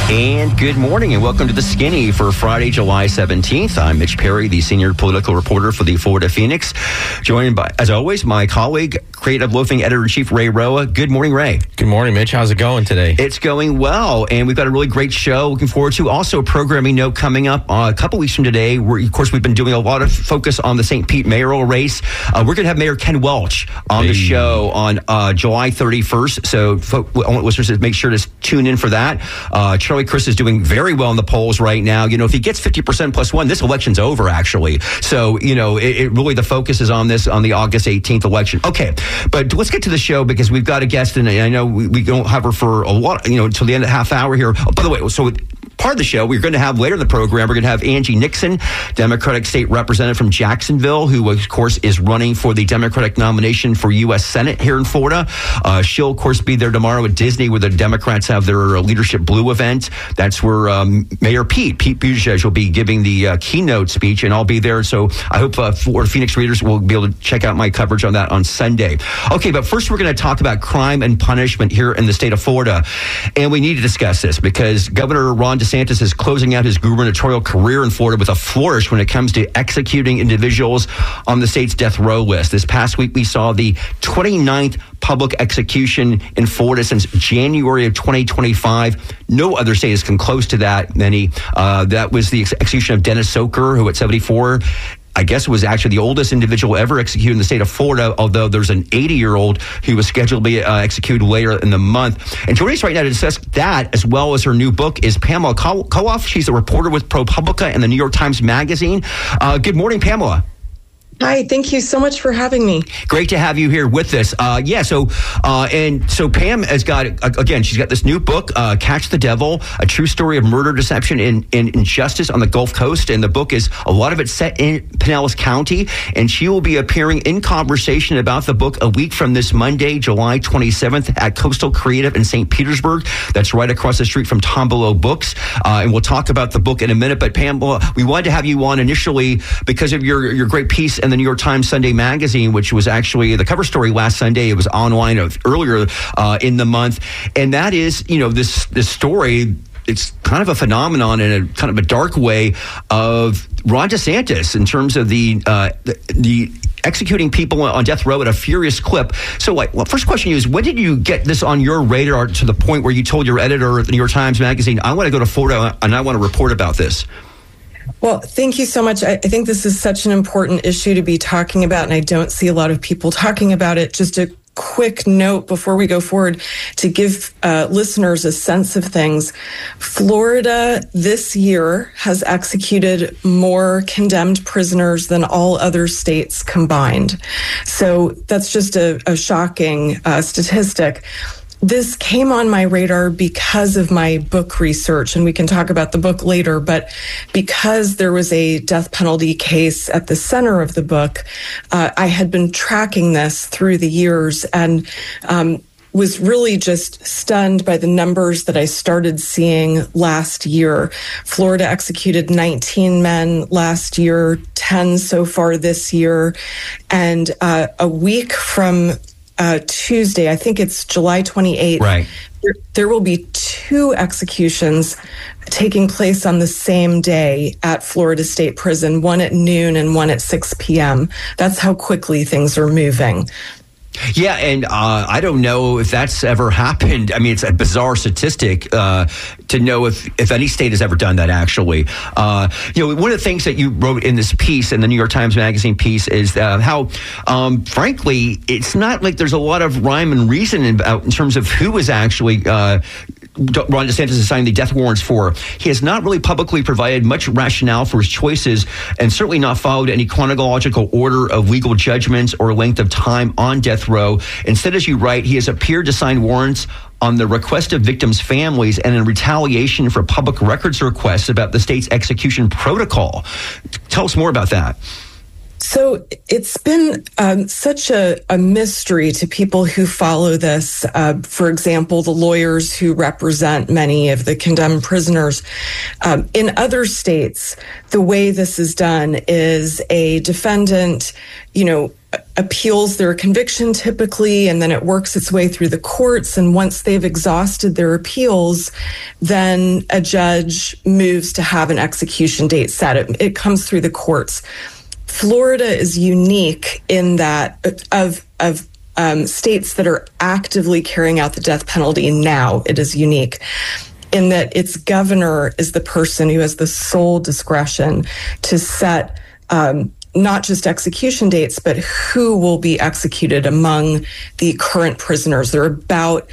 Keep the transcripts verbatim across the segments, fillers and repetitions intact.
And good morning and welcome to The Skinny for Friday, July seventeenth. I'm Mitch Perry, the senior political reporter for the Florida Phoenix. Joined by, as always, my colleague, Creative Loafing Editor-in-Chief Ray Roa. Good morning, Ray. Good morning, Mitch. How's it going today? It's going well, and we've got a really great show looking forward to. Also, a programming note coming up uh, a couple weeks from today. Where, of course, we've been doing a lot of focus on the Saint Pete mayoral race. Uh, we're going to have Mayor Ken Welch on hey. the show on uh, July thirty-first. So, folk, listeners, make sure to tune in for that. Uh, Charlie Crist is doing very well in the polls right now. You know, if he gets fifty percent plus one, this election's over, actually. So, you know, it, it really, the focus is on this, on the August eighteenth election. Okay, but let's get to the show because we've got a guest, and I know we, we don't have her for a lot, you know, until the end of the half hour here. Oh, by the way, so part of the show, we're going to have later in the program, we're going to have Angie Nixon, Democratic State Representative from Jacksonville, who, of course, is running for the Democratic nomination for U S Senate here in Florida. Uh, she'll, of course, be there tomorrow at Disney where the Democrats have their Leadership Blue event. That's where um, Mayor Pete, Pete Buttigieg, will be giving the uh, keynote speech, and I'll be there. So I hope uh, Florida Phoenix readers will be able to check out my coverage on that on Sunday. Okay, but first we're going to talk about crime and punishment here in the state of Florida. And we need to discuss this because Governor Ron DeSantis is closing out his gubernatorial career in Florida with a flourish when it comes to executing individuals on the state's death row list. This past week, we saw the twenty-ninth public execution in Florida since January of twenty twenty-five. No other state has come close to that many. Uh, that was the ex- execution of Dennis Soker, who at seventy-four, I guess, was actually the oldest individual ever executed in the state of Florida, although there's an eighty-year-old who was scheduled to be uh, executed later in the month. And joining us right now to discuss that, as well as her new book, is Pamela Koloff. She's a reporter with ProPublica and the New York Times Magazine. Uh, good morning, Pamela. Hi, thank you so much for having me. Great to have you here with us. Uh, yeah, so uh, and so Pam has got, again, she's got this new book, uh, Catch the Devil, a true story of murder, deception, and, and injustice on the Gulf Coast. And the book is, a lot of it set in Pinellas County. And she will be appearing in conversation about the book a week from this Monday, July twenty-seventh at Coastal Creative in Saint Petersburg. That's right across the street from Tombolo Books. Uh, and we'll talk about the book in a minute. But Pamela, we wanted to have you on initially because of your, your great piece in the New York Times Sunday Magazine, which was actually the cover story last Sunday. It was online of earlier uh, in the month. And that is, you know, this, this story, it's kind of a phenomenon in a kind of a dark way of Ron DeSantis in terms of the, uh, the, the executing people on death row at a furious clip. So, like, well, first question is, when did you get this on your radar to the point where you told your editor at the New York Times Magazine, I want to go to Florida and I want to report about this? Well, thank you so much. I, I think this is such an important issue to be talking about, and I don't see a lot of people talking about it. Just a quick note before we go forward to give uh, listeners a sense of things. Florida this year has executed more condemned prisoners than all other states combined. So that's just a, a shocking uh, statistic. This came on my radar because of my book research, and we can talk about the book later, but because there was a death penalty case at the center of the book, uh, I had been tracking this through the years and um, was really just stunned by the numbers that I started seeing last year. Florida executed nineteen men last year, ten so far this year, and uh, a week from Uh, Tuesday, I think it's July twenty-eighth. Right. There, there will be two executions taking place on the same day at Florida State Prison, one at noon and one at six p.m. That's how quickly things are moving. Yeah, and uh, I don't know if that's ever happened. I mean, it's a bizarre statistic uh, to know if, if any state has ever done that, actually. Uh, you know, one of the things that you wrote in this piece, in the New York Times Magazine piece, is uh, how, um, frankly, it's not like there's a lot of rhyme and reason in, in terms of who was actually uh, Ron DeSantis is signing the death warrants for. He has not really publicly provided much rationale for his choices and certainly not followed any chronological order of legal judgments or length of time on death row. Instead, as you write, he has appeared to sign warrants on the request of victims' families and in retaliation for public records requests about the state's execution protocol. Tell us more about that. So it's been um, such a, a mystery to people who follow this. Uh, for example, the lawyers who represent many of the condemned prisoners. Um, in other states, the way this is done is a defendant, you know, appeals their conviction typically, and then it works its way through the courts. And once they've exhausted their appeals, then a judge moves to have an execution date set. It, it comes through the courts. Florida is unique in that of of um, states that are actively carrying out the death penalty now. It is unique in that its governor is the person who has the sole discretion to set um, not just execution dates, but who will be executed among the current prisoners. There are about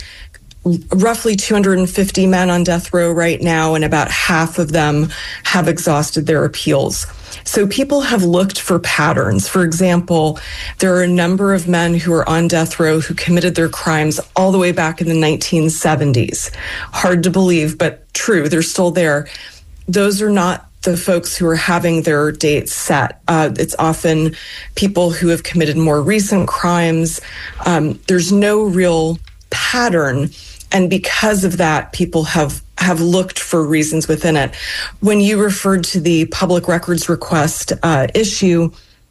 roughly two hundred fifty men on death row right now, and about half of them have exhausted their appeals. So people have looked for patterns. For example, there are a number of men who are on death row who committed their crimes all the way back in the nineteen seventies. Hard to believe, but true, they're still there. Those are not the folks who are having their dates set. Uh, it's often people who have committed more recent crimes. Um, there's no real pattern. And because of that, people have, have looked for reasons within it. When you referred to the public records request uh, issue,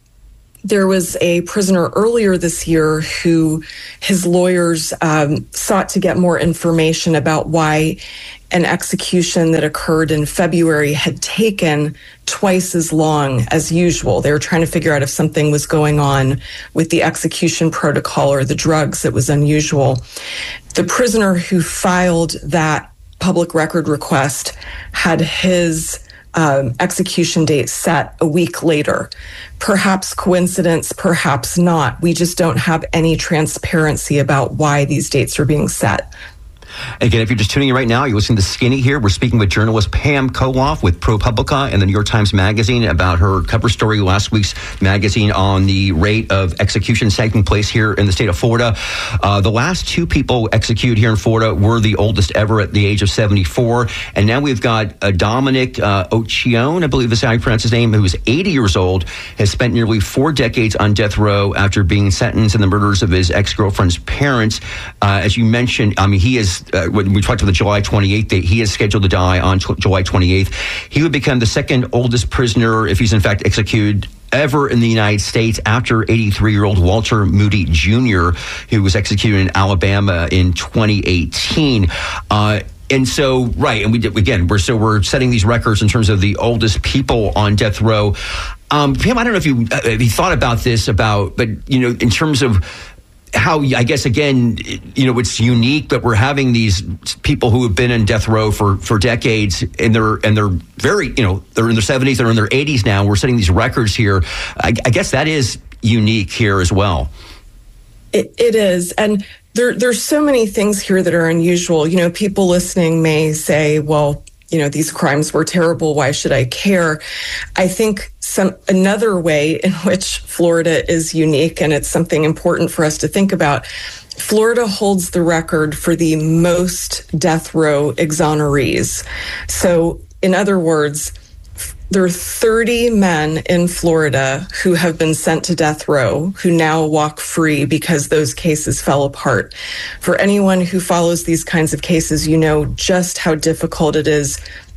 there was a prisoner earlier this year who his lawyers um, sought to get more information about why an execution that occurred in February had taken twice as long as usual. They were trying to figure out if something was going on with the execution protocol or the drugs that was unusual. The prisoner who filed that public record request had his Um, execution date set a week later. Perhaps coincidence, perhaps not. We just don't have any transparency about why these dates are being set. Again, if you're just tuning in right now, you're listening to Skinny here. We're speaking with journalist Pam Koloff with ProPublica and the New York Times Magazine about her cover story last week's magazine on the rate of executions taking place here in the state of Florida. Uh, the last two people executed here in Florida were the oldest ever at the age of seventy-four. And now we've got uh, Dominic uh, Occhione, I believe is how you pronounce his name, who is eighty years old, has spent nearly four decades on death row after being sentenced in the murders of his ex-girlfriend's parents. Uh, as you mentioned, I mean, he is Uh, when we talked about the July twenty-eighth date, he is scheduled to die on t- July twenty-eighth. He would become the second oldest prisoner, if he's in fact executed, ever in the United States, after eighty-three-year-old Walter Moody Junior, who was executed in Alabama in twenty eighteen. Uh, And so, right, and we did, again, we're so we're setting these records in terms of the oldest people on death row. Um, Pam, I don't know if you, uh, if you thought about this, about, but, you know, in terms of how, I guess, again, you know, it's unique that we're having these people who have been in death row for, for decades, and they're and they're very, you know, they're in their seventies, they're in their eighties now. We're setting these records here. I, I guess that is unique here as well. It, it is. And there, there's so many things here that are unusual. You know, people listening may say, well, you know, these crimes were terrible. Why should I care? I think some another way in which Florida is unique, and it's something important for us to think about, Florida holds the record for the most death row exonerees. So, in other words, there are thirty men in Florida who have been sent to death row who now walk free because those cases fell apart. For anyone who follows these kinds of cases, you know just how difficult it is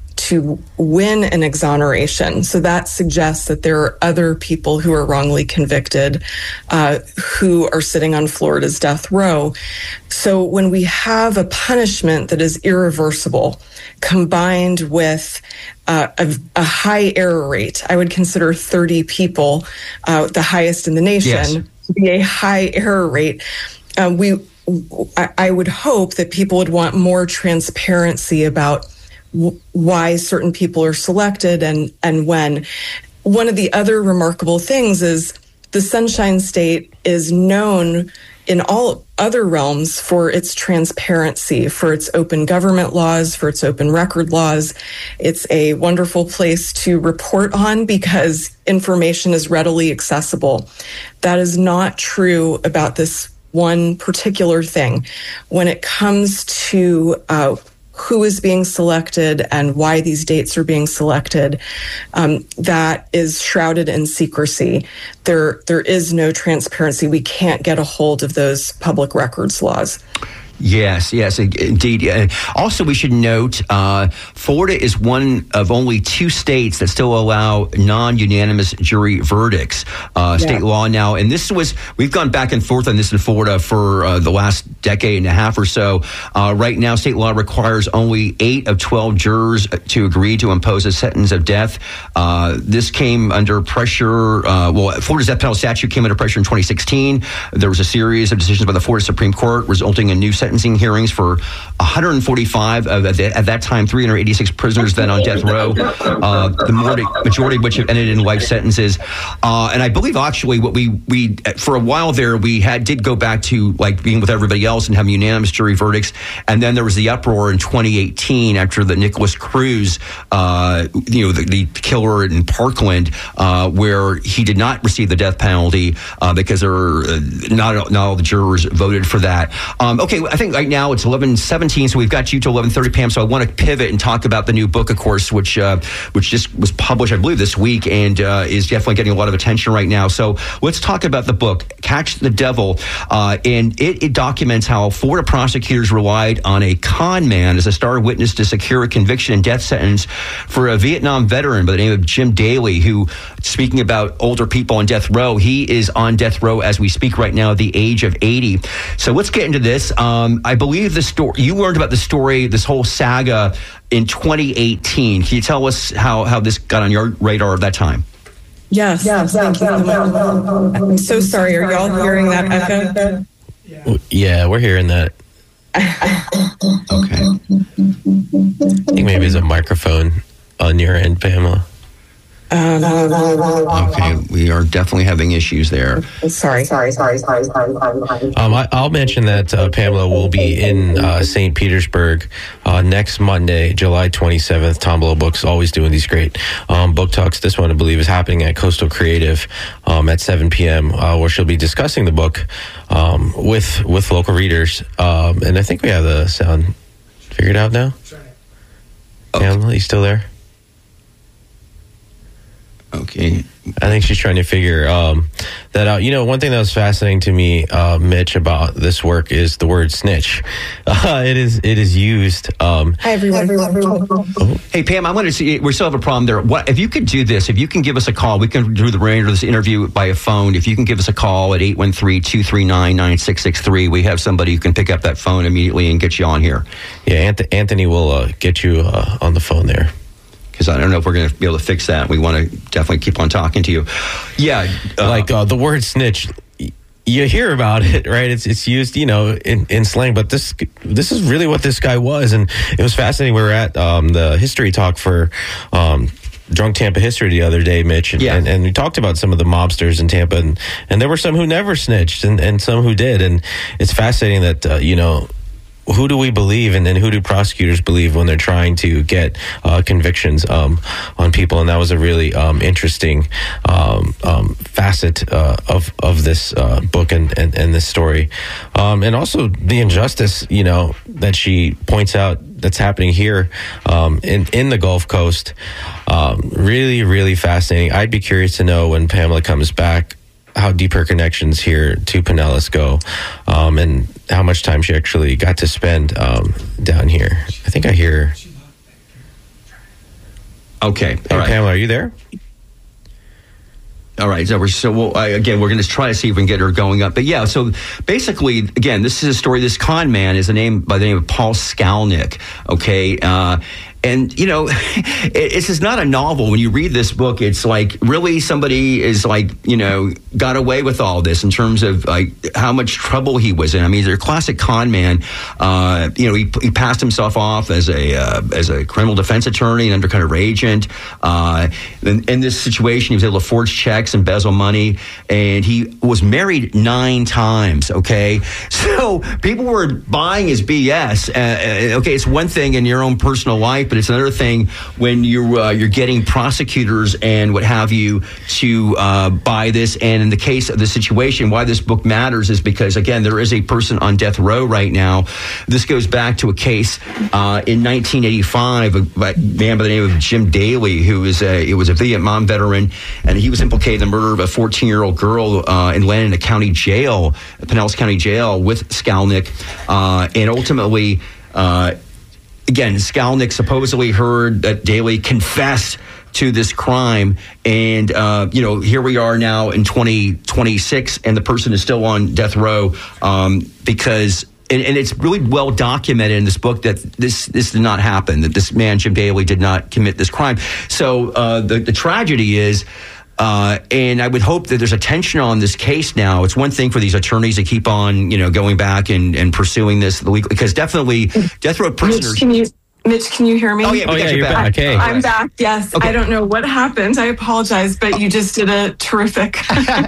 to win an exoneration. So that suggests that there are other people who are wrongly convicted uh, who are sitting on Florida's death row. So when we have a punishment that is irreversible, combined with uh, a, a high error rate, I would consider thirty people, uh, the highest in the nation, yes, to be a high error rate. Uh, we, I, I would hope that people would want more transparency about w- why certain people are selected and, and when. One of the other remarkable things is the Sunshine State is known in all other realms for its transparency, for its open government laws, for its open record laws. It's a wonderful place to report on because information is readily accessible. That is not true about this one particular thing. When it comes to uh, who is being selected and why these dates are being selected, um, that is shrouded in secrecy. There, there is no transparency. We can't get a hold of those public records laws. Yes, yes, indeed. Uh, also, we should note uh, Florida is one of only two states that still allow non-unanimous jury verdicts. Uh, yeah. State law now, and this was, we've gone back and forth on this in Florida for uh, the last decade and a half or so. Uh, right now, state law requires only eight of twelve jurors to agree to impose a sentence of death. Uh, this came under pressure. Uh, well, Florida's death penalty statute came under pressure in twenty sixteen. There was a series of decisions by the Florida Supreme Court resulting in new sentencing hearings for one hundred forty-five of, at, the, at that time, three hundred eighty-six prisoners then on death row, uh, the majority, majority of which have ended in life sentences. Uh, and I believe actually what we, we, for a while there, we had, did go back to like being with everybody else and having unanimous jury verdicts. And then there was the uproar in twenty eighteen after the Nicholas Cruz, uh, you know, the, the killer in Parkland, uh, where he did not receive the death penalty, uh, because there were, uh, not, not all the jurors voted for that. Um, okay, I think right now it's eleven seventeen, so we've got you to eleven thirty, Pam. So I want to pivot and talk about the new book, of course, which uh, which just was published, I believe, this week, and uh, is definitely getting a lot of attention right now. So let's talk about the book, Catch the Devil, uh, and it, it documents how Florida prosecutors relied on a con man as a star witness to secure a conviction and death sentence for a Vietnam veteran by the name of Jim Daly, who, speaking about older people on death row, he is on death row as we speak right now at the age of eighty. So let's get into this. Um, I believe the story, you learned about the story, this whole saga in twenty eighteen. Can you tell us how, how this got on your radar at that time? Yes. yes thank you. I'm so sorry. Are y'all hearing that echo? Yeah, we're hearing that. Okay. I think maybe it's a microphone on your end, Pamela. Um, okay, we are definitely having issues there. Sorry, sorry, sorry, sorry, sorry, sorry. Um, I, I'll mention that uh, Pamela will be in uh, Saint Petersburg uh, next Monday, July twenty-seventh. Tom Blow Books, always doing these great um, book talks. This one, I believe, is happening at Coastal Creative um, at seven p.m., uh, where she'll be discussing the book um, with with local readers. Um, and I think we have the sound figured out now. Okay. Pamela, you still there? Okay. I think she's trying to figure um, that out. You know, one thing that was fascinating to me, uh, Mitch, about this work is the word snitch. Uh, it is it is used. Um, Hi, everyone. everyone. Oh. Hey, Pam, I want to see, we still have a problem there. What if you could do this? If you can give us a call, we can do the remainder of this interview by a phone. If you can give us a call at eight one three, two three nine, nine six six three, we have somebody who can pick up that phone immediately and get you on here. Yeah, Anthony will uh, get you uh, on the phone there. Because I don't know if we're going to be able to fix that. We want to definitely keep on talking to you. Yeah. Uh, like uh, the word snitch, you hear about it, right? It's it's used, you know, in, in slang, but this this is really what this guy was. And it was fascinating. We were at um, the history talk for um, Drunk Tampa History the other day, Mitch. And, yeah. and, and we talked about some of the mobsters in Tampa. And, and there were some who never snitched and, and some who did. And it's fascinating that, uh, you know, who do we believe, and then who do prosecutors believe when they're trying to get uh, convictions um, on people? And that was a really um, interesting um, um, facet uh, of of this uh, book and, and, and this story, um, and also the injustice, you know, that she points out that's happening here um, in in the Gulf Coast. Um, really, really fascinating. I'd be curious to know when Pamela comes back how deep her connections here to Pinellas go, um, and how much time she actually got to spend um, down here. I think I hear. Okay, all hey, right. Pamela, are you there? All right, so we're so we'll, uh, again we're going to try to see if we can get her going up. But yeah, so basically, again, this is a story. This con man is a name by the name of Paul Skalnick. Okay. Uh, And, you know, it, it's just not a novel. When you read this book, it's like really somebody is like, you know, got away with all this in terms of like how much trouble he was in. I mean, he's a classic con man. Uh, you know, he, he passed himself off as a uh, as a criminal defense attorney, an undercover agent. Uh, in, in this situation, he was able to forge checks, embezzle money, and he was married nine times, okay? So people were buying his B S. Uh, okay, it's one thing in your own personal life, but but it's another thing when you uh, you're getting prosecutors and what have you to uh, buy this. And in the case of the situation, why this book matters is because, again, there is a person on death row right now. This goes back to a case uh, in nineteen eighty-five, a man by the name of Jim Daly, who is a, it was a Vietnam veteran, and he was implicated in the murder of a fourteen-year-old girl uh, and landed in a county jail, Pinellas County Jail, with Skalnick, uh, and ultimately, uh, again, Skalnick supposedly heard that Daly confessed to this crime, and uh, you know, here we are now in twenty twenty-six, and the person is still on death row um, because, and, and it's really well documented in this book that this this did not happen, that this man Jim Daly did not commit this crime. So uh, the the tragedy is. Uh, and I would hope that there's attention on this case now. It's one thing for these attorneys to keep on, you know, going back and, and pursuing this legally, because definitely death row prisoners. Mitch, can you, Mitch, can you hear me? Oh, yeah, we oh, got yeah you you're back. back. Hey. I'm back, yes. Okay. I don't know what happened. I apologize, but you just did a terrific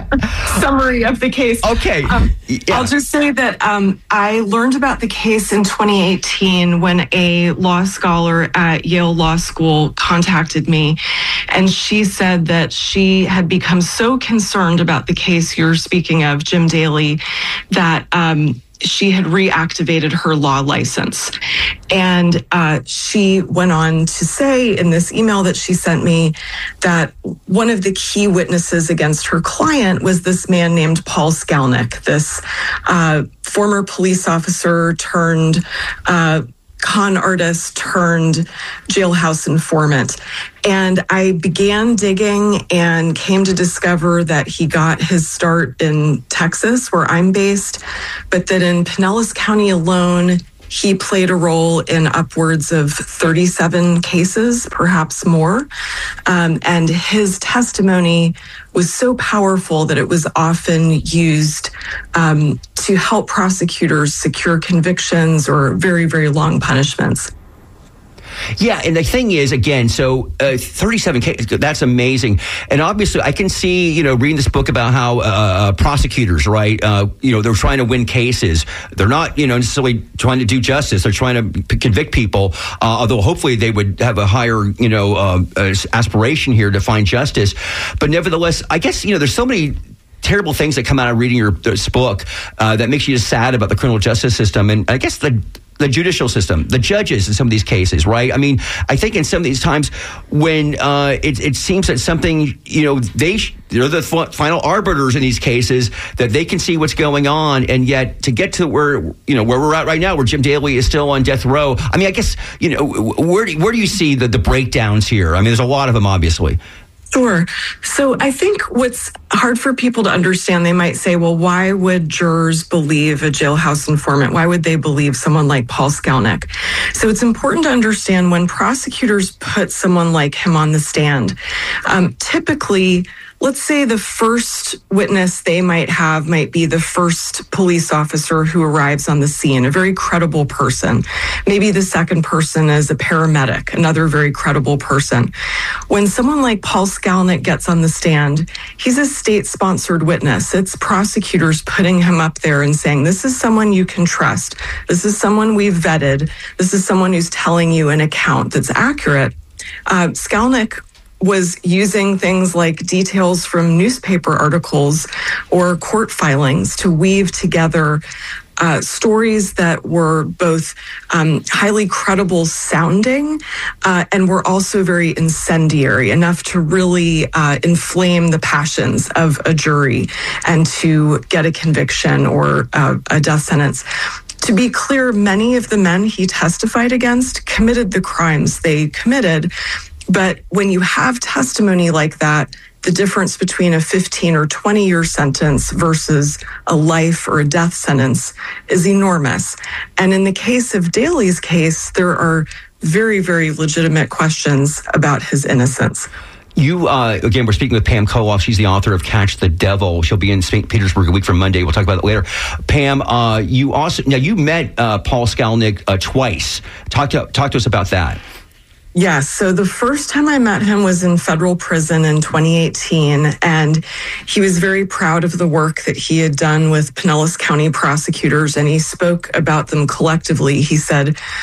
summary of the case. Okay. Um, yeah. I'll just say that um, I learned about the case in twenty eighteen when a law scholar at Yale Law School contacted me, and she said that she had become so concerned about the case you're speaking of, Jim Daly, that um, she had reactivated her law license. And uh, she went on to say in this email that she sent me that one of the key witnesses against her client was this man named Paul Skalnick, this uh, former police officer turned uh, con artist turned jailhouse informant. And I began digging and came to discover that he got his start in Texas, where I'm based, but that in Pinellas County alone, he played a role in upwards of thirty-seven cases, perhaps more. Um, and his testimony was so powerful that it was often used um, to help prosecutors secure convictions or very, very long punishments. Yeah, and the thing is, again, so uh, thirty-seven cases, that's amazing. And obviously, I can see, you know, reading this book about how uh, prosecutors, right, uh, you know, they're trying to win cases. They're not, you know, necessarily trying to do justice. They're trying to p- convict people, uh, although hopefully they would have a higher, you know, uh, aspiration here to find justice. But nevertheless, I guess, you know, there's so many terrible things that come out of reading your this book uh, that makes you just sad about the criminal justice system. And I guess the the judicial system, the judges in some of these cases, right? I mean, I think in some of these times when uh, it, it seems that something, you know, they, sh- they're the f- final arbiters in these cases, that they can see what's going on, and yet to get to where, you know, where we're at right now, where Jim Daly is still on death row. I mean, I guess, you know, where do, where do you see the, the breakdowns here? I mean, there's a lot of them, obviously. Sure. So I think what's hard for people to understand, they might say, well, why would jurors believe a jailhouse informant? Why would they believe someone like Paul Skalnick? So it's important to understand when prosecutors put someone like him on the stand, um, typically, let's say the first witness they might have might be the first police officer who arrives on the scene, a very credible person. Maybe the second person is a paramedic, another very credible person. When someone like Paul Skalnick gets on the stand, he's a state-sponsored witness. It's prosecutors putting him up there and saying, this is someone you can trust. This is someone we've vetted. This is someone who's telling you an account that's accurate. Uh, Skalnick was using things like details from newspaper articles or court filings to weave together uh, stories that were both um, highly credible sounding uh, and were also very incendiary, enough to really uh, inflame the passions of a jury and to get a conviction or uh, a death sentence. To be clear, many of the men he testified against committed the crimes they committed. But when you have testimony like that, the difference between a fifteen or twenty year sentence versus a life or a death sentence is enormous. And in the case of Daly's case, there are very, very legitimate questions about his innocence. You, uh, again, we're speaking with Pam Koloff. She's the author of Catch the Devil. She'll be in Saint Petersburg a week from Monday. We'll talk about it later. Pam, uh, you also, now you met uh, Paul Skalnick uh, twice. Talk to, talk to us about that. Yes. So the first time I met him was in federal prison in twenty eighteen, and he was very proud of the work that he had done with Pinellas County prosecutors, and he spoke about them collectively. He said,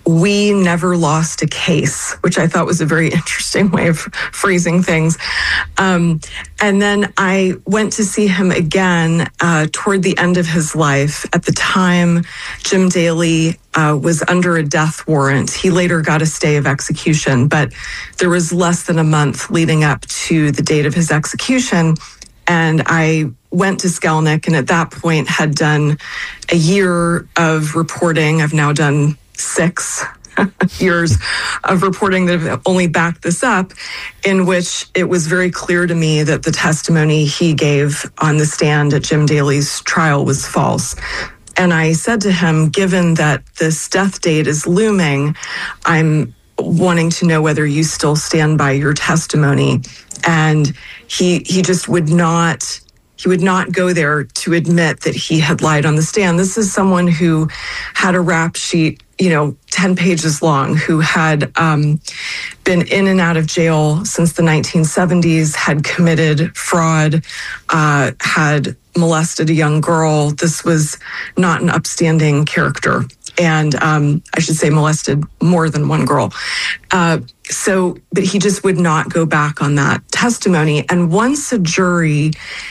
we never lost a case, which I thought was a very interesting way of phrasing things. Um, and then I went to see him again uh, toward the end of his life. At the time, Jim Daly uh, was under a death warrant. He later got a stay of execution, but there was less than a month leading up to the date of his execution. And I went to Skelnick, and at that point had done a year of reporting. I've now done six years of reporting that have only backed this up, in which it was very clear to me that the testimony he gave on the stand at Jim Daly's trial was false. And I said to him, given that this death date is looming, I'm wanting to know whether you still stand by your testimony. And he he just would not He would not go there to admit that he had lied on the stand. This is someone who had a rap sheet, you know, ten pages long, who had um, been in and out of jail since the nineteen seventies, had committed fraud, uh, had molested a young girl. This was not an upstanding character. And um, I should say molested more than one girl. Uh, so, but he just would not go back on that testimony. And once a jury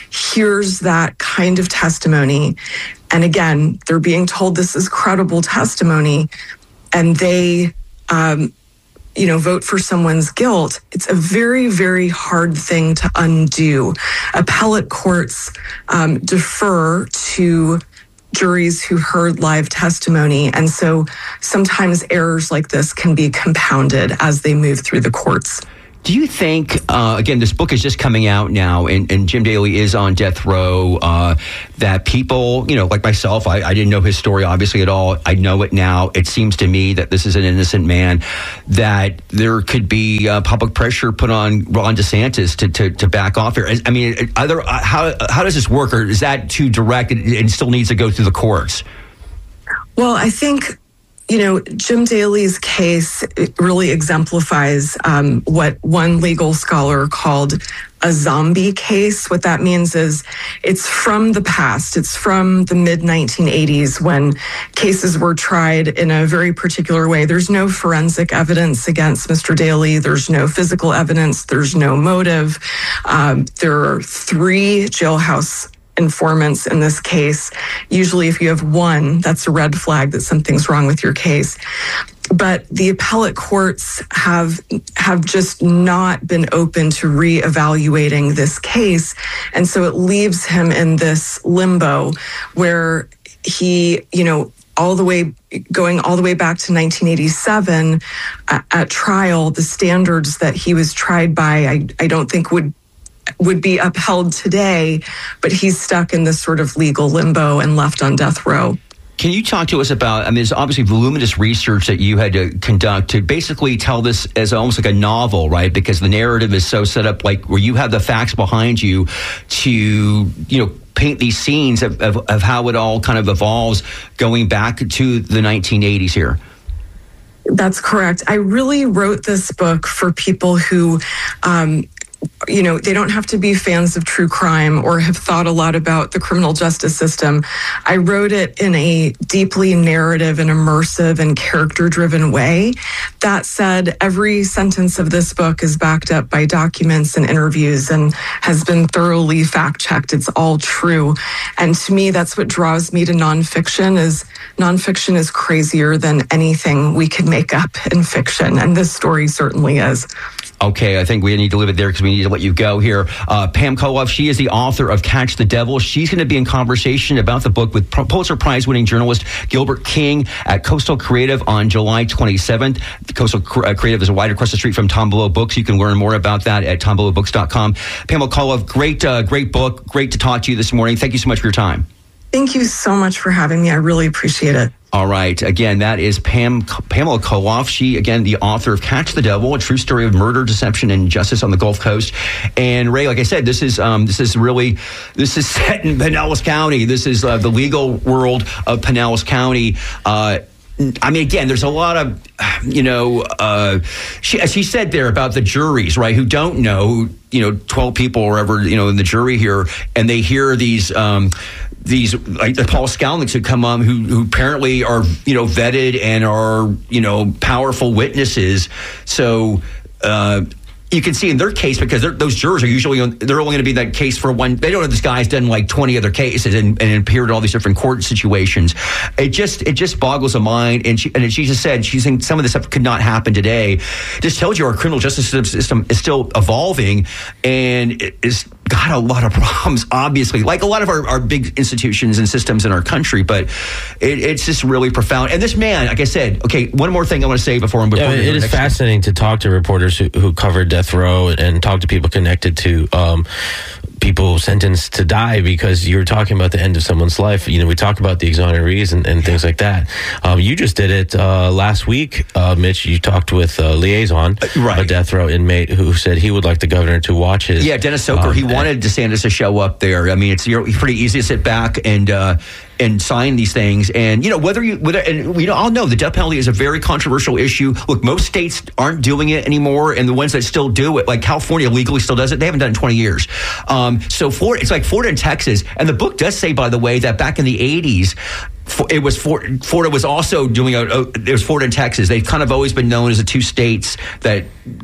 hears that kind of testimony, and again, they're being told this is credible testimony, and they, um, you know, vote for someone's guilt, it's a very, very hard thing to undo. Appellate courts um, defer to juries who heard live testimony. And so sometimes errors like this can be compounded as they move through the courts. Do you think, uh, again, this book is just coming out now, and, and Jim Daly is on death row, uh, that people, you know, like myself, I, I didn't know his story obviously at all. I know it now. It seems to me that this is an innocent man, that there could be uh, public pressure put on Ron DeSantis to, to, to back off here. I mean, either, how, how does this work, or is that too direct and, and still needs to go through the courts? Well, I think, you know, Jim Daly's case really exemplifies um, what one legal scholar called a zombie case. What that means is it's from the past. It's from the mid nineteen eighties when cases were tried in a very particular way. There's no forensic evidence against Mister Daly. There's no physical evidence. There's no motive. Um, there are three jailhouse informants in this case. Usually if you have one, that's a red flag that something's wrong with your case. But the appellate courts have have just not been open to reevaluating this case. And so it leaves him in this limbo where he, you know, all the way, going all the way back to nineteen eighty-seven uh, at trial, the standards that he was tried by, I, I don't think would would be upheld today, but he's stuck in this sort of legal limbo and left on death row. Can you talk to us about, I mean, there's obviously voluminous research that you had to conduct to basically tell this as almost like a novel, right? Because the narrative is so set up, like where you have the facts behind you to, you know, paint these scenes of, of, of how it all kind of evolves going back to the nineteen eighties here. That's correct. I really wrote this book for people who, um, you know, they don't have to be fans of true crime or have thought a lot about the criminal justice system. I wrote it in a deeply narrative and immersive and character-driven way. That said, every sentence of this book is backed up by documents and interviews and has been thoroughly fact-checked. It's all true. And to me, that's what draws me to nonfiction, is nonfiction is crazier than anything we could make up in fiction. And this story certainly is. Okay, I think we need to leave it there because we need to let you go here. Uh, Pam Koloff, she is the author of Catch the Devil. She's going to be in conversation about the book with Pulitzer Prize-winning journalist Gilbert King at Coastal Creative on July twenty-seventh. Coastal Creative is right across the street from Tom Below Books. You can learn more about that at tom below books dot com. Pamela Koloff, great, uh, great book. Great to talk to you this morning. Thank you so much for your time. Thank you so much for having me. I really appreciate it. All right. Again, that is Pam Pamela Koloff. She, again, the author of Catch the Devil, a true story of murder, deception, and justice on the Gulf Coast. And Ray, like I said, this is um, this is really this is set in Pinellas County. This is uh, the legal world of Pinellas County. Uh, I mean, again, there's a lot of, you know, uh, she, as she said there about the juries, right, who don't know, you know, twelve people or whatever, you know, in the jury here, and they hear these, um, these like the Paul Skalniks who come on, who who apparently are you know vetted and are you know powerful witnesses. So. Uh, You can see in their case, because those jurors are usually on, they're only going to be in that case for one. They don't know this guy's done like twenty other cases and, and appeared in all these different court situations. It just it just boggles the mind. And she and she just said she's saying some of this stuff could not happen today. Just tells you our criminal justice system is still evolving and it's got a lot of problems. Obviously, like a lot of our, our big institutions and systems in our country, but it, it's just really profound. And this man, like I said, okay, one more thing I want to say before I'm. Before yeah, it is fascinating to talk to reporters who, who covered death row and talk to people connected to um, people sentenced to die, because you're talking about the end of someone's life. You know, we talk about the exonerees and, and things like that. Um, you just did it uh, last week, uh, Mitch. You talked with uh, Liaison, uh, right. a death row inmate, who said he would like the governor to watch his. Yeah, Dennis Soker. Um, he wanted DeSantis to show up there. I mean, it's you're, pretty easy to sit back and. Uh, and sign these things. And, you know, whether you, whether, and you know, I'll know the death penalty is a very controversial issue. Look, most states aren't doing it anymore. And the ones that still do it, like California legally still does it. They haven't done it in twenty years. Um, so Florida, it's like Florida and Texas. And the book does say, by the way, that back in the eighties, it was Florida was also doing a, a it was Florida and Texas. They've kind of always been known as the two states that,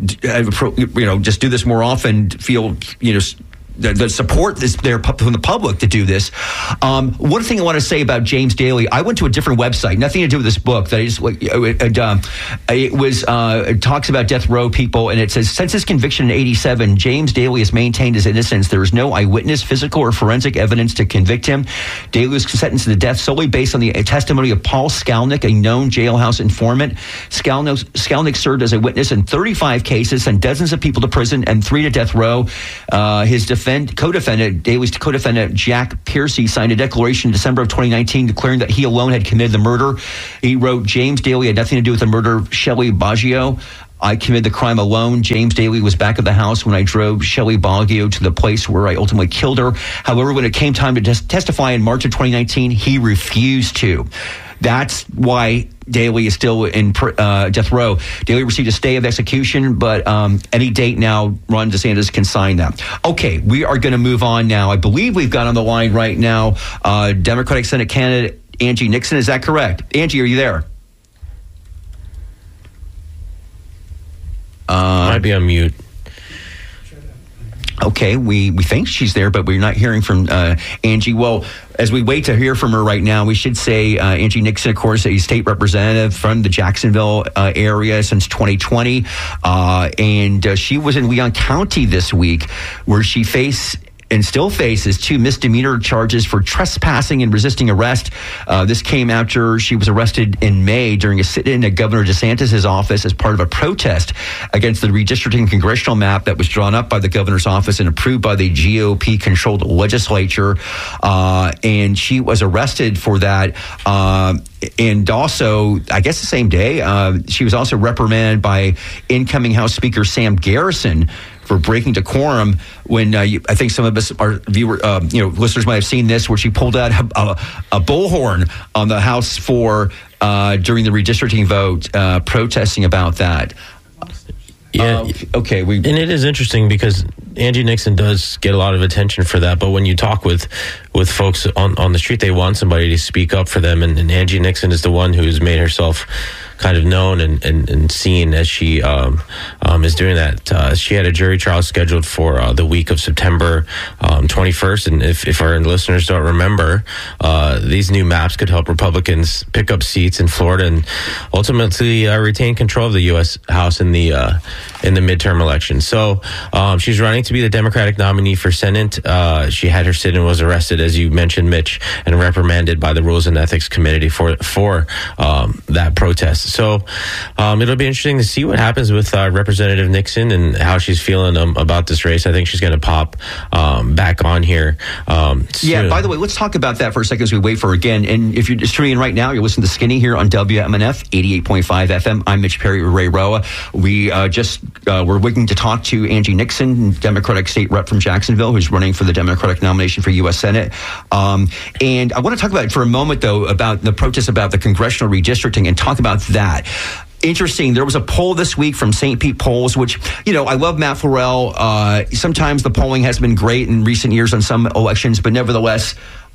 you know, just do this more often, feel, you know, The, the support this there from the public to do this. Um, one thing I want to say about James Daly, I went to a different website, nothing to do with this book. That I just it, um, it was uh, it talks about death row people, and it says since his conviction in eighty-seven, James Daly has maintained his innocence. There is no eyewitness, physical, or forensic evidence to convict him. Daly was sentenced to death solely based on the testimony of Paul Skalnik, a known jailhouse informant. Skalnik, Skalnik served as a witness in thirty-five cases, sent dozens of people to prison and three to death row. Uh, his defense. Co-defendant, Daly's co-defendant Jack Piercy signed a declaration in December of twenty nineteen declaring that he alone had committed the murder. He wrote, James Daly had nothing to do with the murder of Shelley Baggio. I committed the crime alone. James Daly was back at the house when I drove Shelley Baggio to the place where I ultimately killed her. However, when it came time to tes- testify in March of twenty nineteen, he refused to. That's why Daly is still in uh, death row. Daly received a stay of execution, but um, any date now, Ron DeSantis can sign that. Okay, we are going to move on now. I believe we've got on the line right now uh, Democratic Senate candidate Angie Nixon. Is that correct? Angie, are you there? Uh, Might be on mute. Okay, we, we think she's there, but we're not hearing from uh, Angie. Well, as we wait to hear from her right now, we should say uh, Angie Nixon, of course, a state representative from the Jacksonville uh, area since twenty twenty. Uh, and uh, she was in Leon County this week, where she faced and still faces two misdemeanor charges for trespassing and resisting arrest. Uh, this came after she was arrested in May during a sit-in at Governor DeSantis' office as part of a protest against the redistricting congressional map that was drawn up by the governor's office and approved by the G O P-controlled legislature. Uh, and she was arrested for that. Uh, and also, I guess the same day, uh, she was also reprimanded by incoming House Speaker Sam Garrison for breaking decorum when uh, you, I think some of us, our viewer, uh, you know, listeners might have seen this, where she pulled out a, a, a bullhorn on the House floor uh, during the redistricting vote, uh, protesting about that. Yeah. Uh, okay. We and it is interesting because Angie Nixon does get a lot of attention for that. But when you talk with with folks on, on the street, they want somebody to speak up for them. And, and Angie Nixon is the one who's made herself kind of known and, and, and seen as she um, um, is doing that. Uh, she had a jury trial scheduled for uh, the week of September um, twenty-first. And if, if our listeners don't remember, uh, these new maps could help Republicans pick up seats in Florida and ultimately uh, retain control of the U S House in the uh, in the midterm election. So um, she's running to be the Democratic nominee for Senate. Uh, she had her sit and was arrested, as you mentioned, Mitch, and reprimanded by the Rules and Ethics Committee for for um, that protest. So um, it'll be interesting to see what happens with uh, Representative Nixon and how she's feeling um, about this race. I think she's going to pop um, back on here. Um, yeah, by the way, let's talk about that for a second as we wait for her again. And if you're just tuning in right now, you're listening to Skinny here on W M N F eighty-eight point five F M. I'm Mitch Perry with Ray Roa. We uh, just uh, we're waiting to talk to Angie Nixon, Democratic state rep from Jacksonville, who's running for the Democratic nomination for U S Senate. Um, and I want to talk about it for a moment, though, about the protests about the congressional redistricting and talk about that. Interesting. There was a poll this week from Saint Pete Polls, which, you know, I love Matt Farrell. Uh, sometimes the polling has been great in recent years on some elections, but nevertheless,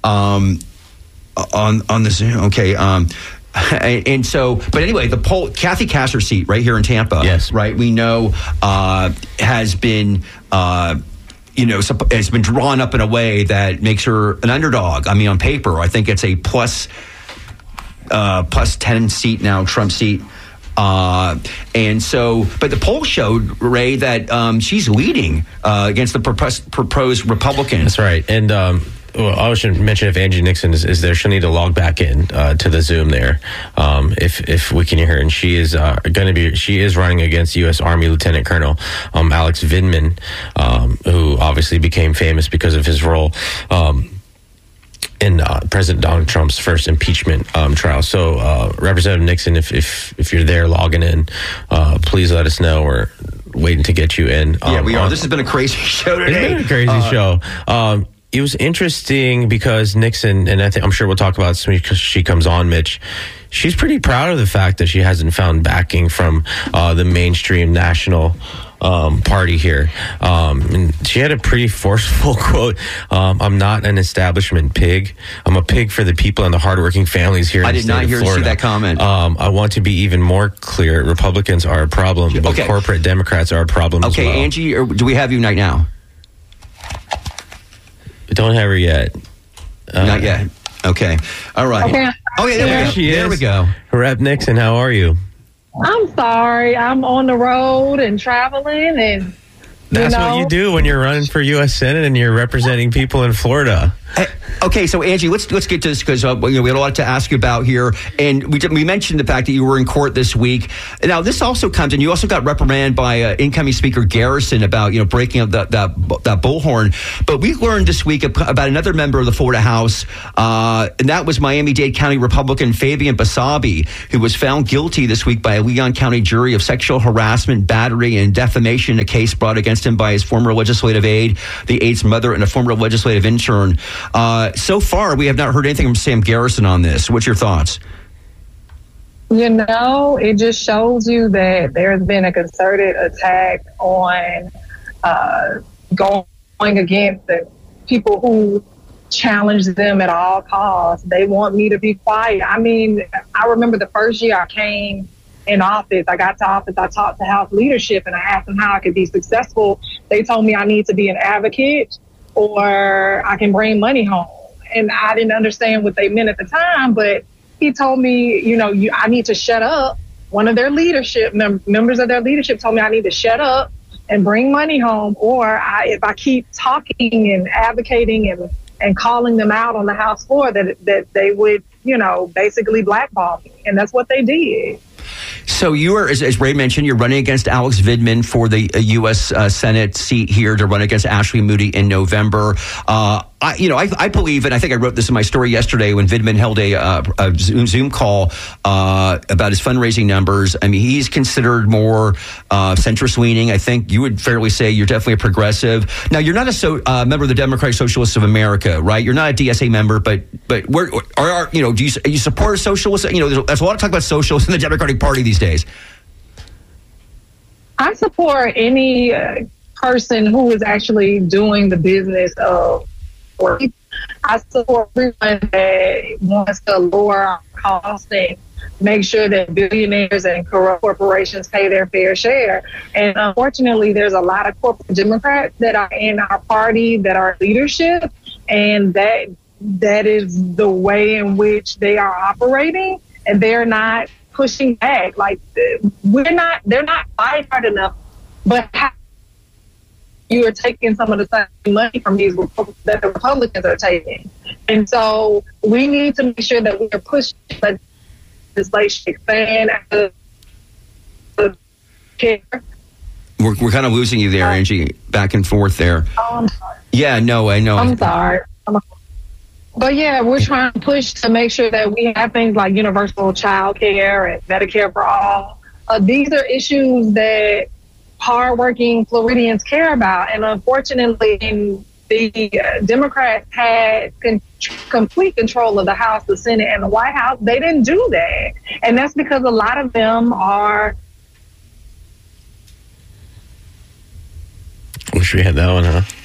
um, on on this. Okay. Um, And so, but anyway, the poll, Kathy Castor's seat right here in Tampa, yes, right, we know uh, has been, uh, you know, has been drawn up in a way that makes her an underdog. I mean, on paper, I think it's a plus, uh, plus ten seat now, Trump seat. Uh, and so, but the poll showed, Ray, that um, she's leading uh, against the proposed, proposed Republicans. That's right. And, um, well, I should mention if Angie Nixon is, is there, she'll need to log back in uh, to the Zoom there, um, if if we can hear her. And she is uh, going to be, she is running against U S Army Lieutenant Colonel um, Alex Vindman, um, who obviously became famous because of his role um, in uh, President Donald Trump's first impeachment um, trial. So, uh, Representative Nixon, if if if you're there logging in, uh, please let us know. We're waiting to get you in. Um, yeah, we are. on, this has been a crazy show today. It's been a crazy uh, show. Um, It was interesting because Nixon, and I think I'm sure we'll talk about this when she comes on, Mitch. She's pretty proud of the fact that she hasn't found backing from uh, the mainstream national um, party here. Um, and she had a pretty forceful quote. Um, I'm not an establishment pig. I'm a pig for the people and the hardworking families here. I in the did state not of hear Florida. see that comment. Um, I want to be even more clear. Republicans are a problem, but okay. corporate Democrats are a problem okay, as well. Angie, or do we have you right now? Don't have her yet. Uh, Not yet. Okay. All right. Okay. Oh, yeah, there, there we go. she There is. we go. Rep Nixon, how are you? I'm sorry. I'm on the road and traveling, and That's you know, what you do when you're running for U S Senate and you're representing people in Florida. Hey, okay, so Angie, let's let's get to this because uh, you know, we had a lot to ask you about here, and we we mentioned the fact that you were in court this week. Now, this also comes, and you also got reprimanded by uh, incoming Speaker Garrison about you know breaking up that that that bullhorn. But we learned this week about another member of the Florida House, uh, and that was Miami-Dade County Republican Fabian Basabe, who was found guilty this week by a Leon County jury of sexual harassment, battery, and defamation. A case brought against him by his former legislative aide, the aide's mother, and a former legislative intern. Uh, so far, we have not heard anything from Sam Garrison on this. What's your thoughts? You know, it just shows you that there's been a concerted attack on uh, going against the people who challenge them at all costs. They want me to be quiet. I mean, I remember the first year I came in office, I got to office, I talked to House leadership and I asked them how I could be successful. They told me I need to be an advocate or I can bring money home. And I didn't understand what they meant at the time, but he told me, you know, you, I need to shut up. One of their leadership, mem- members of their leadership told me I need to shut up and bring money home, or I, if I keep talking and advocating and, and calling them out on the House floor, that that they would, you know, basically blackball me. And that's what they did. So you are, as, as Ray mentioned, you're running against Alex Vindman for the uh, U S Uh, Senate seat here to run against Ashley Moody in November. Uh, I, you know, I, I believe, and I think I wrote this in my story yesterday when Vindman held a, uh, a Zoom, Zoom call uh, about his fundraising numbers. I mean, he's considered more uh, centrist-leaning. I think you would fairly say you're definitely a progressive. Now, you're not a so, uh, member of the Democratic Socialists of America, right? You're not a D S A member, but but where are, are you know? Do you you support a socialist? You know, there's, there's a lot of talk about socialists in the Democratic Party these days. I support any uh, person who is actually doing the business of work. I support everyone that wants to lower our costs and make sure that billionaires and corrupt corporations pay their fair share. And unfortunately, there's a lot of corporate Democrats that are in our party that are leadership, and that that is the way in which they are operating, and they're not pushing back. Like, we're not, they're not fighting hard enough, but how you are taking some of the same money from these that the Republicans are taking. And so we need to make sure that we are pushing legislation, expand the care. We're, we're kind of losing you there, Angie, back and forth there. Oh, I'm sorry. Yeah, no, I know. I'm sorry. But yeah, we're trying to push to make sure that we have things like universal child care and Medicare for all. Uh, these are issues that hardworking Floridians care about. And unfortunately, the uh, Democrats had con- complete control of the House, the Senate, and the White House. They didn't do that. And that's because a lot of them are... Wish we had that one, huh?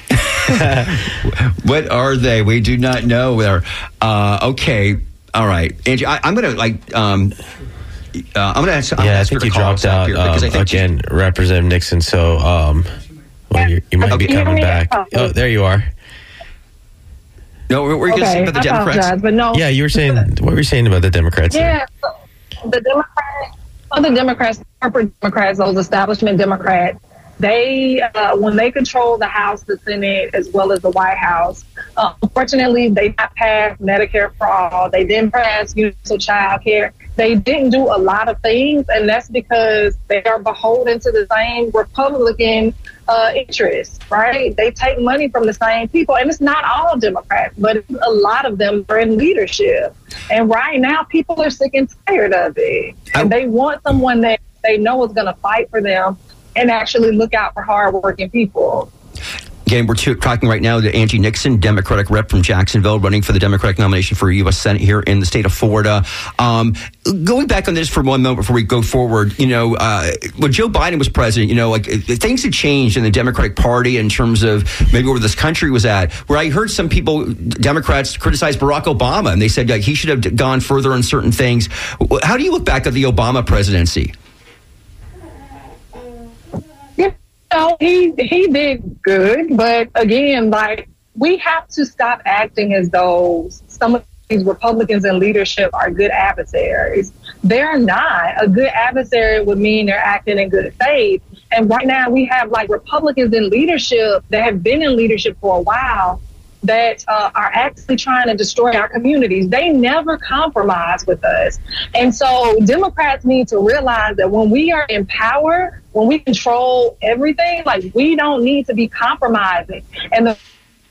What are they? We do not know. Where? Uh, okay. All right, Angie. I, I'm going to like. Um, uh, I'm going to ask. I'm yeah, gonna I ask think her you to call dropped us up out here because um, I think again, she's- Representative Nixon. So, um, well, you, you might Okay, be can you coming hear me? back. Oh, there you are. No, what were you going to say Okay, about the I Democrats? apologize, but no. Yeah, you were saying. What were you saying about the Democrats? Yeah, so the Democrats, other Democrats, corporate Democrats, those establishment Democrats, they, uh, when they control the House, the Senate, as well as the White House, uh, unfortunately, they not passed Medicare for all. They didn't pass universal child care. They didn't do a lot of things, and that's because they are beholden to the same Republican uh, interests, right? They take money from the same people, and it's not all Democrats, but a lot of them are in leadership. And right now, people are sick and tired of it, and they want someone that they know is going to fight for them and actually look out for hardworking people. Again, we're talking right now to Angie Nixon, Democratic rep from Jacksonville, running for the Democratic nomination for U S Senate here in the state of Florida. Um, going back on this for one moment before we go forward, you know, uh, when Joe Biden was president, you know, like things had changed in the Democratic Party in terms of maybe where this country was at, where I heard some people, Democrats, criticize Barack Obama, and they said like, he should have gone further on certain things. How do you look back at the Obama presidency? No, he he did good, but again, like we have to stop acting as though some of these Republicans in leadership are good adversaries. They're not. A good adversary would mean they're acting in good faith. And right now we have like Republicans in leadership that have been in leadership for a while that uh, are actually trying to destroy our communities. They never compromise with us. And so Democrats need to realize that when we are in power, when we control everything, like we don't need to be compromising. And the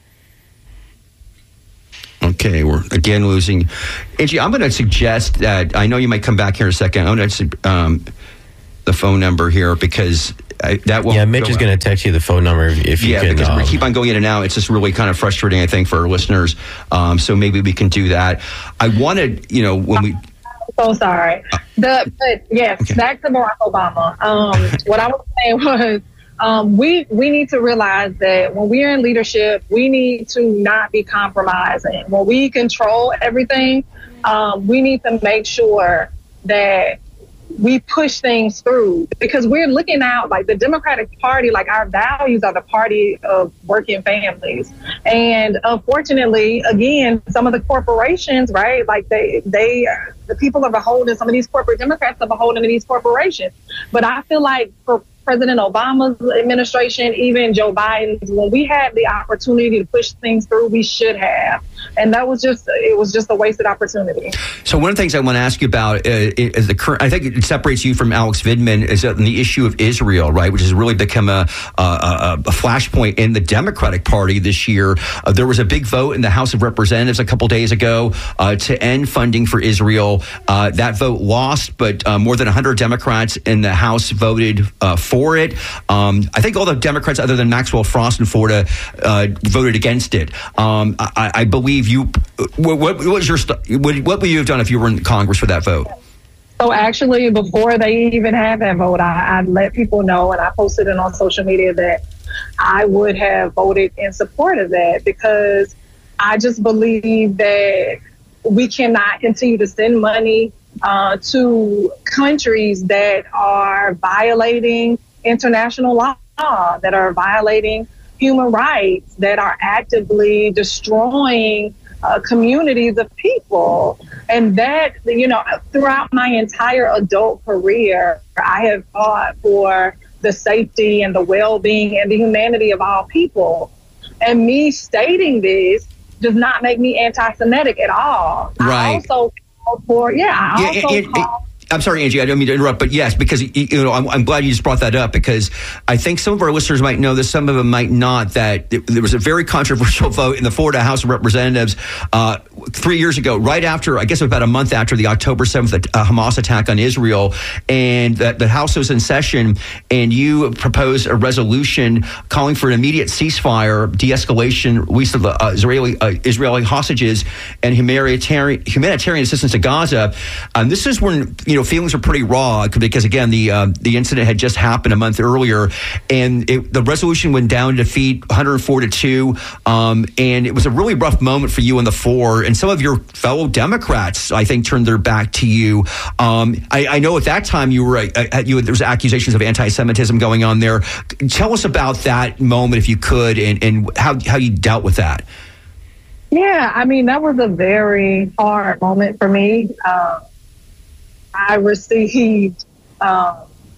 Okay, we're again losing. Angie, I'm going to suggest that, I know you might come back here in a second. I'm going to um, the phone number here because I, that will. Yeah, Mitch is going to text you the phone number if, if you yeah, can. because um, we keep on going in and out. It's just really kind of frustrating, I think, for our listeners. Um, so maybe we can do that. I wanted, you know, when we. So sorry. The but yes, Okay. back to Barack Obama. Um, what I was saying was um, we we need to realize that when we are in leadership, we need to not be compromising. When we control everything, um, we need to make sure that we push things through, because we're looking out like the Democratic Party, like our values are the party of working families. And unfortunately, again, some of the corporations, right, like they, they, the people are beholden, some of these corporate Democrats are beholden to these corporations. But I feel like for President Obama's administration, even Joe Biden's, when we had the opportunity to push things through, we should have. And that was just, it was just a wasted opportunity. So one of the things I want to ask you about uh, is the current, I think it separates you from Alex Vidman, is uh, the issue of Israel, right, which has really become a, a, a, a flashpoint in the Democratic Party this year. Uh, there was a big vote in the House of Representatives a couple days ago uh, to end funding for Israel. Uh, that vote lost, but uh, more than one hundred Democrats in the House voted uh, for it. Um, I think all the Democrats, other than Maxwell Frost in Florida, uh, voted against it. Um, I, I believe you. What, what was your? What, what would you have done if you were in Congress for that vote? So actually, before they even had that vote, I, I let people know, and I posted it on social media that I would have voted in support of that, because I just believe that we cannot continue to send money uh, to countries that are violating international law, that are violating human rights, that are actively destroying uh, communities of people. And that, you know, throughout my entire adult career, I have fought for the safety and the well-being and the humanity of all people. And me stating this does not make me anti-Semitic at all. Right. I also call for, yeah, I Yeah, also it- it- call I'm sorry, Angie, I don't mean to interrupt, but yes, because you know, I'm, I'm glad you just brought that up, because I think some of our listeners might know this, some of them might not, that there was a very controversial vote in the Florida House of Representatives uh, three years ago, right after, I guess about a month after the October seventh uh, Hamas attack on Israel, and that the House was in session, and you proposed a resolution calling for an immediate ceasefire, de-escalation, release of the uh, Israeli uh, Israeli hostages, and humanitarian humanitarian assistance to Gaza. Um, this is when, you know, know, feelings are pretty raw because, again, the uh, the incident had just happened a month earlier, and it, the resolution went down to defeat one hundred four to two, um, and it was a really rough moment for you in the floor, and some of your fellow Democrats, I think, turned their back to you. Um, I, I know at that time you were uh, you there was accusations of anti-Semitism going on there. Tell us about that moment, if you could, and, and how how you dealt with that. Yeah, I mean, that was a very hard moment for me. Um, I received, um,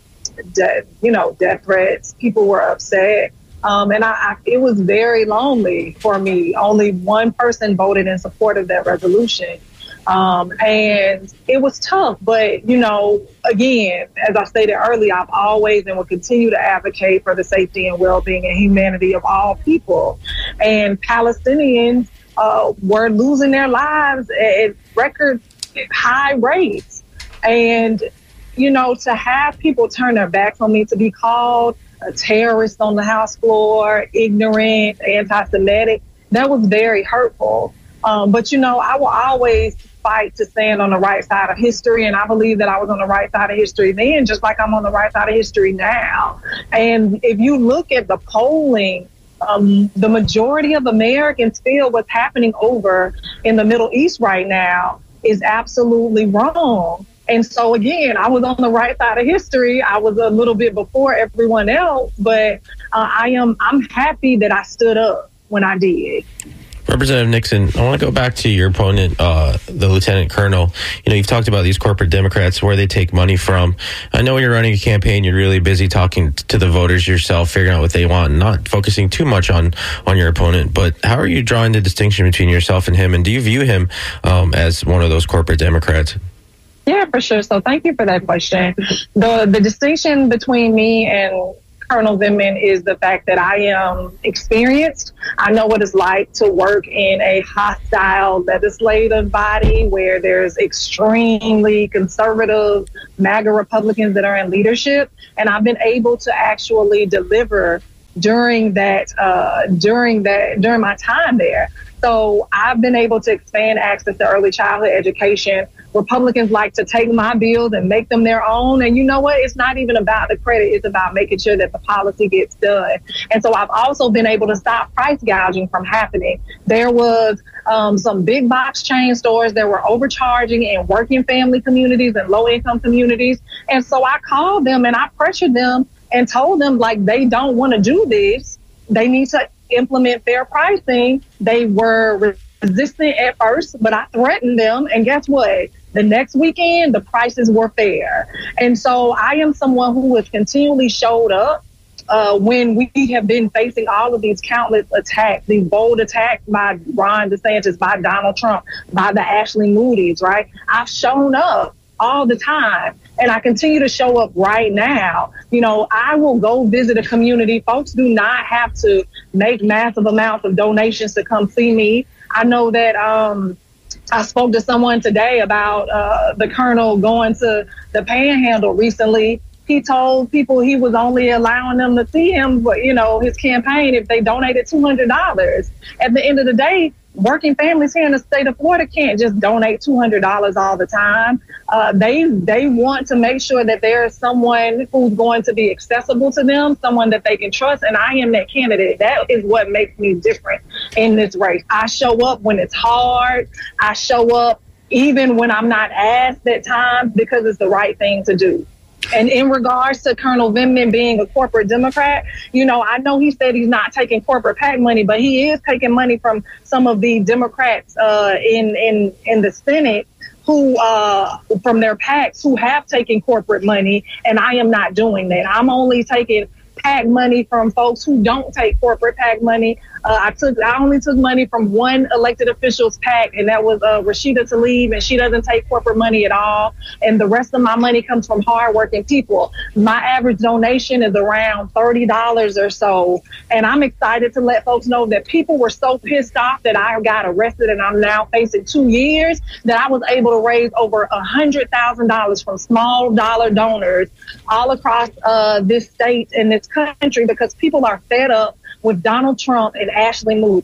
de- you know, death threats. People were upset. Um, and I, I, it was very lonely for me. Only one person voted in support of that resolution. Um, and it was tough. But, you know, again, as I stated earlier, I've always and will continue to advocate for the safety and well-being and humanity of all people. And Palestinians uh, were losing their lives at record high rates. And, you know, to have people turn their backs on me, to be called a terrorist on the House floor, ignorant, anti-Semitic, that was very hurtful. Um, but, you know, I will always fight to stand on the right side of history. And I believe that I was on the right side of history then, just like I'm on the right side of history now. And if you look at the polling, um, the majority of Americans feel what's happening over in the Middle East right now is absolutely wrong. And so, again, I was on the right side of history. I was a little bit before everyone else, but uh, I am I'm happy that I stood up when I did. Representative Nixon, I want to go back to your opponent, uh, the Lieutenant Colonel. You know, you've talked about these corporate Democrats, where they take money from. I know when you're running a campaign, you're really busy talking to the voters yourself, figuring out what they want, and not focusing too much on, on your opponent. But how are you drawing the distinction between yourself and him? And do you view him um, as one of those corporate Democrats? Yeah, for sure. So thank you for that question. The the distinction between me and Colonel Vindman is the fact that I am experienced. I know what it's like to work in a hostile legislative body where there's extremely conservative MAGA Republicans that are in leadership. And I've been able to actually deliver during that, uh, during that, during my time there. So I've been able to expand access to early childhood education. Republicans like to take my bills and make them their own. And you know what? It's not even about the credit. It's about making sure that the policy gets done. And so I've also been able to stop price gouging from happening. There was um, some big box chain stores that were overcharging in working family communities and low income communities. And so I called them and I pressured them and told them, like, they don't want to do this. They need to implement fair pricing. They were resistant at first, but I threatened them. And guess what? The next weekend, the prices were fair. And so I am someone who has continually showed up uh, when we have been facing all of these countless attacks, these bold attacks by Ron DeSantis, by Donald Trump, by the Ashley Moody's, right? I've shown up all the time. And I continue to show up right now. You know, I will go visit a community. Folks do not have to make massive amounts of donations to come see me. I know that um, I spoke to someone today about uh, the Colonel going to the Panhandle recently. He told people he was only allowing them to see him, but, you know, his campaign if they donated two hundred dollars. At the end of the day, working families here in the state of Florida can't just donate two hundred dollars all the time. Uh, they they want to make sure that there is someone who's going to be accessible to them, someone that they can trust, and I am that candidate. That is what makes me different in this race. I show up when it's hard. I show up even when I'm not asked at times because it's the right thing to do. And in regards to Colonel Vindman being a corporate Democrat, you know, I know he said he's not taking corporate PAC money, but he is taking money from some of the Democrats uh, in, in, in the Senate who, uh, from their PACs who have taken corporate money. And I am not doing that. I'm only taking PAC money from folks who don't take corporate PAC money. Uh, I took, I only took money from one elected official's PAC, and that was uh, Rashida Tlaib, and she doesn't take corporate money at all. And the rest of my money comes from hardworking people. My average donation is around thirty dollars or so. And I'm excited to let folks know that people were so pissed off that I got arrested and I'm now facing two years that I was able to raise over one hundred thousand dollars from small dollar donors all across uh, this state and this country because people are fed up with Donald Trump and Ashley Moody.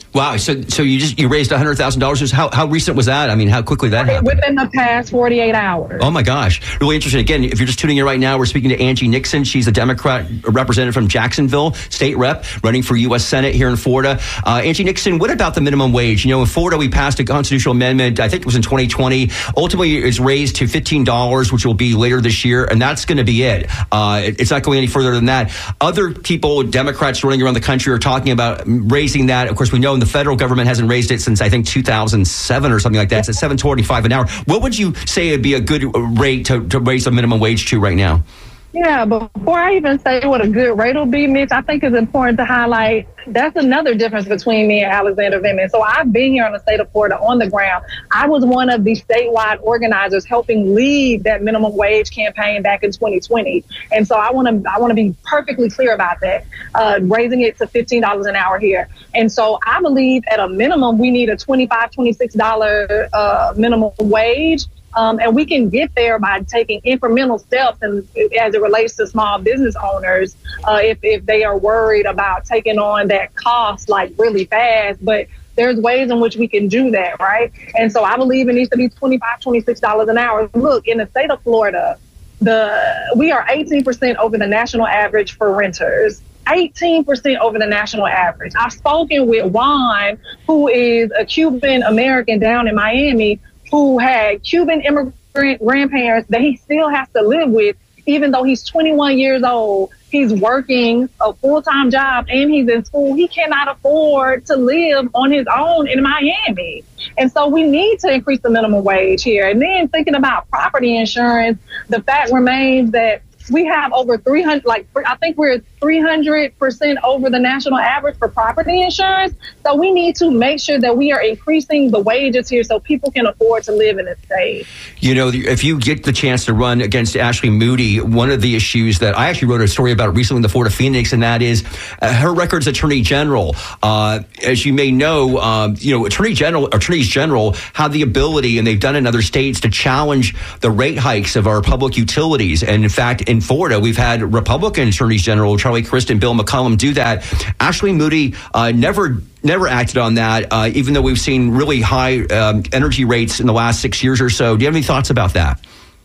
Wow. So so you just you raised one hundred thousand dollars. How how recent was that? I mean, how quickly that happened? Within the past forty-eight hours. Oh, my gosh. Really interesting. Again, if you're just tuning in right now, we're speaking to Angie Nixon. She's a Democrat representative from Jacksonville, state rep, running for U S Senate here in Florida. Uh, Angie Nixon, what about the minimum wage? You know, in Florida, we passed a constitutional amendment, I think it was in twenty twenty. Ultimately, it's raised to fifteen dollars, which will be later this year, and that's going to be it. Uh, it. It's not going any further than that. Other people, Democrats running around the country, are talking about raising that. Of course, we know the federal government hasn't raised it since, I think, two thousand seven or something like that. It's at seven twenty-five an hour. What would you say would be a good rate to, to raise the minimum wage to right now? Yeah, but before I even say what a good rate will be, Mitch, I think it's important to highlight that's another difference between me and Alexander Vindman. So I've been here in the state of Florida on the ground. I was one of the statewide organizers helping lead that minimum wage campaign back in twenty twenty. And so I want to I want to be perfectly clear about that, uh, raising it to fifteen dollars an hour here. And so I believe at a minimum, we need a twenty-five dollars, twenty-six dollars uh, minimum wage. Um, and we can get there by taking incremental steps, and as it relates to small business owners, uh, if, if they are worried about taking on that cost like really fast. But there's ways in which we can do that, right? And so I believe it needs to be twenty-five dollars, twenty-six dollars an hour. Look, in the state of Florida, the we are eighteen percent over the national average for renters. eighteen percent over the national average. I've spoken with Juan, who is a Cuban American down in Miami, who had Cuban immigrant grandparents that he still has to live with, even though he's twenty-one years old. He's working a full-time job and he's in school. He cannot afford to live on his own in Miami. And so we need to increase the minimum wage here. And then thinking about property insurance, the fact remains that we have over three hundred, like, I think we're three hundred percent over the national average for property insurance. So we need to make sure that we are increasing the wages here so people can afford to live in the state. You know, if you get the chance to run against Ashley Moody, one of the issues that I actually wrote a story about recently in the Florida Phoenix, and that is uh, her record as Attorney General. Uh, as you may know, um, you know, Attorney General, Attorneys General have the ability, and they've done in other states, to challenge the rate hikes of our public utilities. And in fact, in Florida, we've had Republican Attorneys General Charlie Crist and Bill McCollum do that. Ashley Moody uh, never never acted on that, uh, even though we've seen really high um, energy rates in the last six years or so. Do you have any thoughts about that?